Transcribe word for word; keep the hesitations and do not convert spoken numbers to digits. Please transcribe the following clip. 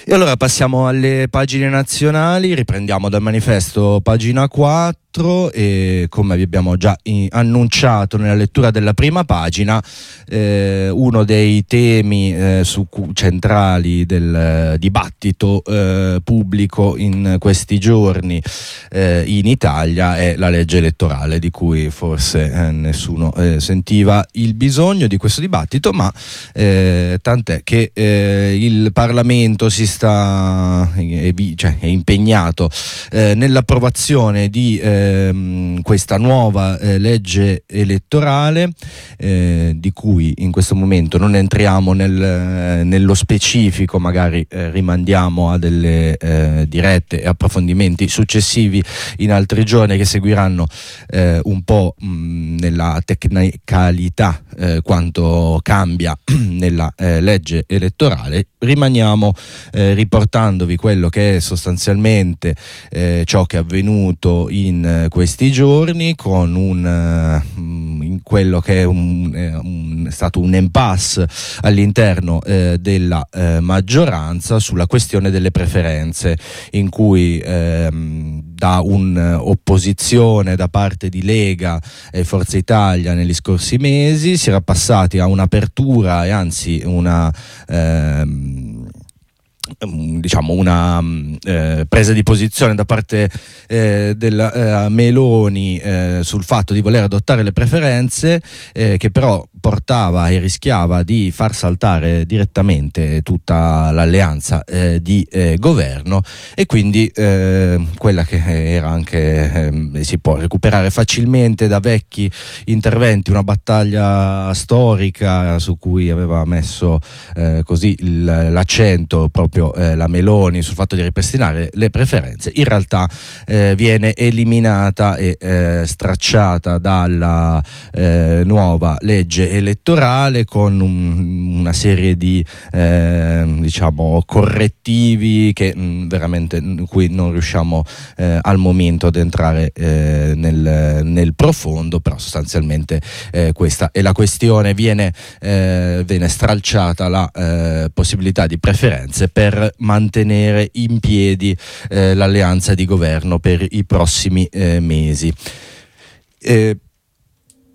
E allora passiamo alle pagine nazionali, riprendiamo dal manifesto, pagina quattro, e come vi abbiamo già in- annunciato nella lettura della prima pagina, eh, uno dei temi eh, su cu- centrali del eh, dibattito eh, pubblico in questi giorni eh, in Italia è la legge elettorale, di cui forse eh, nessuno eh, sentiva il bisogno di questo dibattito, ma eh, tant'è che eh, il Parlamento si sta è, cioè, è impegnato eh, nell'approvazione di ehm, questa nuova eh, legge elettorale, eh, di cui in questo momento non entriamo nel, eh, nello specifico, magari eh, rimandiamo a delle eh, dirette e approfondimenti successivi in altri giorni che seguiranno eh, un po' mh, nella tecnicalità eh, quanto cambia nella eh, legge elettorale. Rimaniamo eh, riportandovi quello che è sostanzialmente eh, ciò che è avvenuto in eh, questi giorni, con un uh, in quello che è un, eh, un, è stato un impasse all'interno eh, della eh, maggioranza sulla questione delle preferenze, in cui ehm, da un'opposizione da parte di Lega e Forza Italia negli scorsi mesi si era passati a un'apertura e anzi una ehm, diciamo una eh, presa di posizione da parte eh, della eh, Meloni eh, sul fatto di voler adottare le preferenze, eh, che però portava e rischiava di far saltare direttamente tutta l'alleanza eh, di eh, governo, e quindi eh, quella che era anche eh, si può recuperare facilmente da vecchi interventi, una battaglia storica su cui aveva messo eh, così il, l'accento proprio eh, la Meloni sul fatto di ripristinare le preferenze, in realtà eh, viene eliminata e eh, stracciata dalla eh, nuova legge elettorale, con un, una serie di eh, diciamo correttivi che mh, veramente in cui non riusciamo eh, al momento ad entrare eh, nel, nel profondo, però sostanzialmente eh, questa è la questione. Viene, eh, viene stralciata la eh, possibilità di preferenze per mantenere in piedi eh, l'alleanza di governo per i prossimi eh, mesi. Eh,